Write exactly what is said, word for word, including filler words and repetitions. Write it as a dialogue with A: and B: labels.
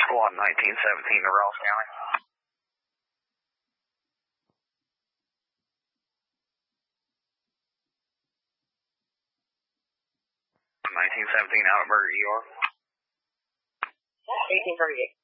A: Squad nineteen seventeen to Ross County. nineteen seventeen Alberta E R.
B: eighteen thirty-eight.